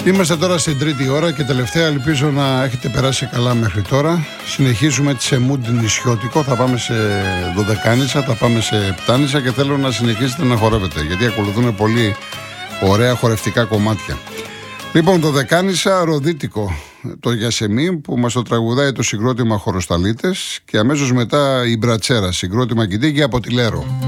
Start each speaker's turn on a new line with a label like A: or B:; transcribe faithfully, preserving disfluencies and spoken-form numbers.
A: Είμαστε τώρα στην τρίτη ώρα και τελευταία, ελπίζω να έχετε περάσει καλά μέχρι τώρα. Συνεχίζουμε σε mood νησιώτικο, θα πάμε σε δωδεκάνησα, θα πάμε σε επτάνησα και θέλω να συνεχίσετε να χορεύετε, γιατί ακολουθούν πολύ ωραία χορευτικά κομμάτια. Λοιπόν, το δωδεκάνησα ροδίτικο, το Γιασεμίν που μας το τραγουδάει το συγκρότημα Χωροσταλίτες, και αμέσως μετά η Μπρατσέρα, συγκρότημα Κιντίκη από τη Λέρο.